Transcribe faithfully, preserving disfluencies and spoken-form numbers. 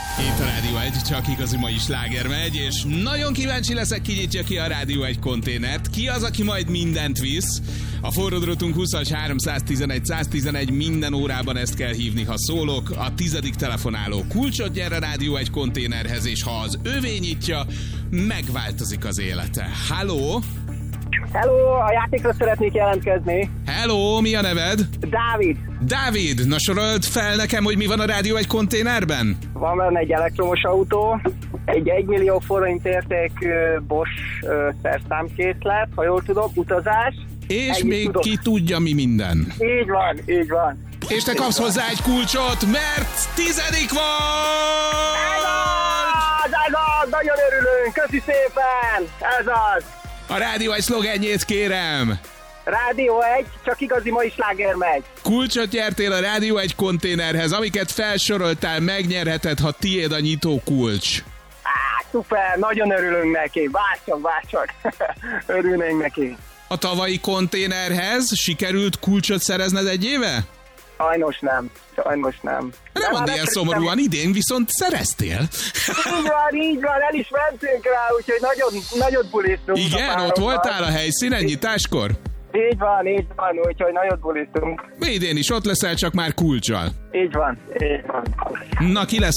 Itt a Rádió egy, csak igazi mai sláger megy, és nagyon kíváncsi leszek, ki nyitja ki a Rádió egy konténert. Ki az, aki majd mindent visz? A forródrotunk húszas háromszáztizenegy száztizenegy, minden órában ezt kell hívni, ha szólok. A tizedik telefonáló kulcsot nyer a Rádió egy konténerhez, és ha az övé nyitja, megváltozik az élete. Halló? Hello, a játékra szeretnék jelentkezni. Hello, mi a neved? Dávid. Dávid, na sorold fel nekem, hogy mi van a Rádió egy konténerben? Van benne egy elektromos autó, egy egymillió forint értékű Bosch szerszámkészlet, ha jól tudom, utazás. És Ennyit még tudok. ki tudja mi minden. Így van, így van. És te kapsz hozzá egy kulcsot, mert tizedik vagy! Ez az, ez az, nagyon örülünk, köszi szépen, ez az. A Rádió egy szlogenjét kérem. Rádió egy, csak igazi mai sláger megy. Kulcsot nyertél a Rádió egy konténerhez, amiket felsoroltál, megnyerheted, ha tiéd a nyitó kulcs. Á, szuper, nagyon örülünk neki, bárcsak, bárcsak, örülnénk neki. A tavalyi konténerhez sikerült kulcsot szerezned egy éve? Sajnos nem, sajnos nem. Nem mondd ilyen szomorúan, idén viszont szereztél. Így van, így van, el is mentünk rá, úgyhogy nagyon, nagyot buliztunk. Igen, ott voltál a helyszínen nyitáskor? Így van, így van, úgyhogy nagyot buliztunk. Idén is ott leszel, csak már kulccsal. Így van, így van. Na, ki lesz